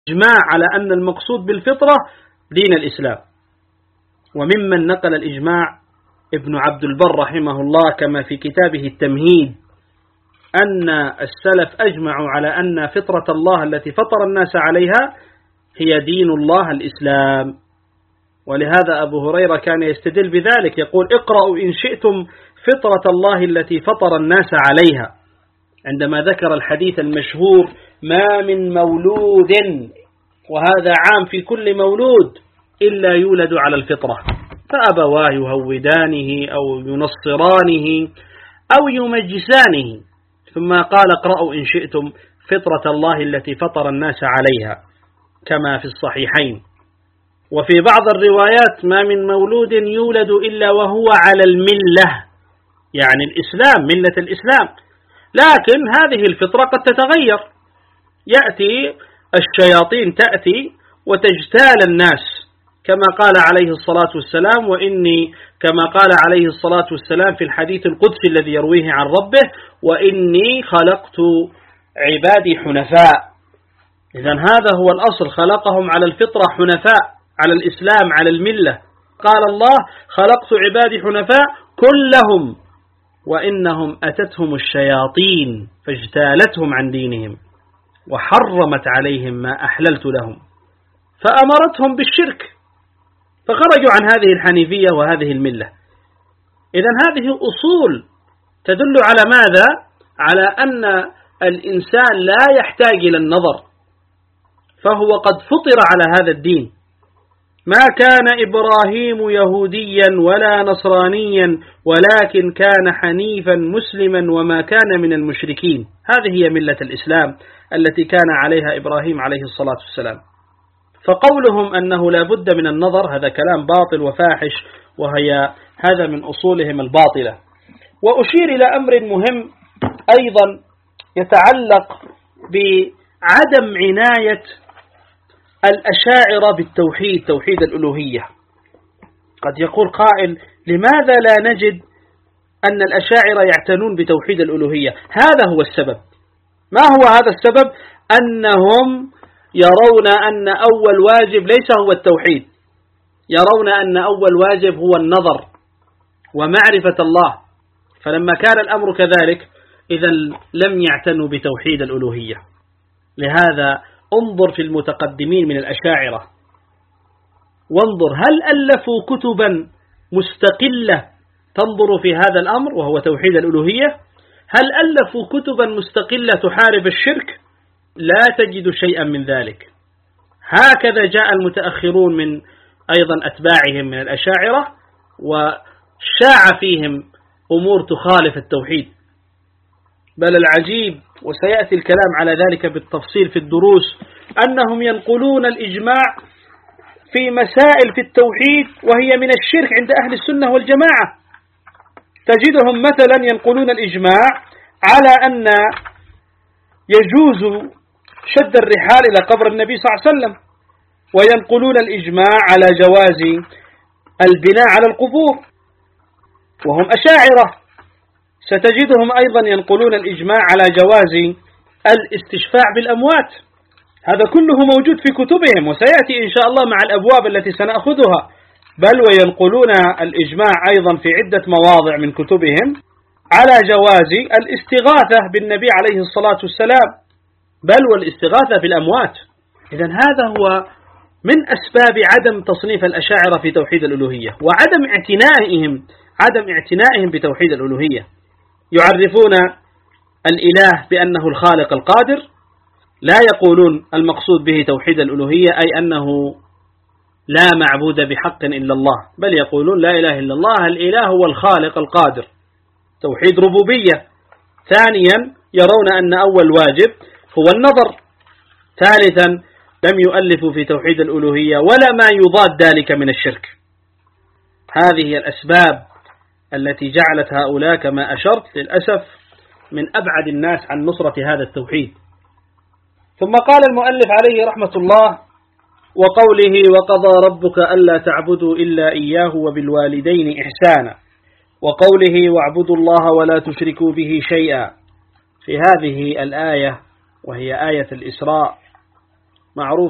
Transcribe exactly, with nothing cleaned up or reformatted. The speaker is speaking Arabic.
إجماع على أن المقصود بالفطرة دين الإسلام. وممن نقل الإجماع ابن عبد البر رحمه الله كما في كتابه التمهيد أن السلف أجمعوا على أن فطرة الله التي فطر الناس عليها هي دين الله الإسلام. ولهذا أبو هريرة كان يستدل بذلك، يقول اقرأوا إن شئتم فطرة الله التي فطر الناس عليها، عندما ذكر الحديث المشهور ما من مولود، وهذا عام في كل مولود، إلا يولد على الفطرة، فأبواه يهودانه أو ينصرانه أو يمجسانه، ثم قال اقرأوا إن شئتم فطرة الله التي فطر الناس عليها كما في الصحيحين. وفي بعض الروايات ما من مولود يولد إلا وهو على الملة، يعني الإسلام، ملة الإسلام. لكن هذه الفطرة قد تتغير، يأتي الشياطين تأتي وتجتال الناس، كما قال عليه الصلاة والسلام وإني كما قال عليه الصلاة والسلام في الحديث القدسي الذي يرويه عن ربه وإني خلقت عبادي حنفاء. إذن هذا هو الأصل، خلقهم على الفطرة حنفاء، على الإسلام، على الملة. قال الله خلقت عبادي حنفاء كلهم وإنهم أتتهم الشياطين فاجتالتهم عن دينهم وحرمت عليهم ما أحللت لهم فأمرتهم بالشرك فخرجوا عن هذه الحنيفية وهذه الملة. إذن هذه أصول تدل على ماذا؟ على أن الإنسان لا يحتاج إلى النظر، فهو قد فطر على هذا الدين. ما كان إبراهيم يهوديا ولا نصرانيا ولكن كان حنيفا مسلما وما كان من المشركين. هذه هي ملة الإسلام التي كان عليها إبراهيم عليه الصلاة والسلام. فقولهم أنه لا بد من النظر هذا كلام باطل وفاحش، وهي هذا من أصولهم الباطلة. وأشير إلى أمر مهم أيضا يتعلق بعدم عناية الأشاعرة بالتوحيد، توحيد الألوهية. قد يقول قائل لماذا لا نجد أن الأشاعرة يعتنون بتوحيد الألوهية؟ هذا هو السبب. ما هو هذا السبب؟ أنهم يرون أن أول واجب ليس هو التوحيد، يرون أن أول واجب هو النظر ومعرفة الله، فلما كان الأمر كذلك إذا لم يعتنوا بتوحيد الألوهية. لهذا انظر في المتقدمين من الأشاعرة وانظر هل ألفوا كتبا مستقلة تنظر في هذا الأمر وهو توحيد الألوهية؟ هل ألفوا كتبا مستقلة تحارب الشرك؟ لا تجد شيئا من ذلك. هكذا جاء المتأخرون من أيضا أتباعهم من الأشاعرة وشاع فيهم أمور تخالف التوحيد. بل العجيب وسيأتي الكلام على ذلك بالتفصيل في الدروس أنهم ينقلون الإجماع في مسائل في التوحيد وهي من الشرك عند أهل السنة والجماعة. تجدهم مثلا ينقلون الإجماع على أن يجوز شد الرحال إلى قبر النبي صلى الله عليه وسلم، وينقلون الإجماع على جواز البناء على القبور وهم أشاعرة. ستجدهم أيضا ينقلون الإجماع على جواز الاستشفاع بالأموات. هذا كله موجود في كتبهم وسيأتي إن شاء الله مع الأبواب التي سنأخذها. بل وينقلون الإجماع أيضا في عدة مواضع من كتبهم على جواز الاستغاثة بالنبي عليه الصلاة والسلام، بل والاستغاثة بالأموات. إذن هذا هو من أسباب عدم تصنيف الأشاعرة في توحيد الألوهية وعدم اعتنائهم عدم اعتنائهم بتوحيد الألوهية. يعرفون الإله بأنه الخالق القادر، لا يقولون المقصود به توحيد الألوهية أي أنه لا معبود بحق إلا الله، بل يقولون لا إله إلا الله، الإله هو الخالق القادر، توحيد ربوبية. ثانيا يرون أن أول واجب هو النظر. ثالثا لم يؤلفوا في توحيد الألوهية ولا ما يضاد ذلك من الشرك. هذه هي الأسباب التي جعلت هؤلاء كما أشرت للأسف من أبعد الناس عن نصرة هذا التوحيد. ثم قال المؤلف عليه رحمة الله: وقوله وقضى ربك ألا تعبدوا إلا إياه وبالوالدين إحسانا، وقوله واعبدوا الله ولا تشركوا به شيئا. في هذه الآية وهي آية الإسراء معروف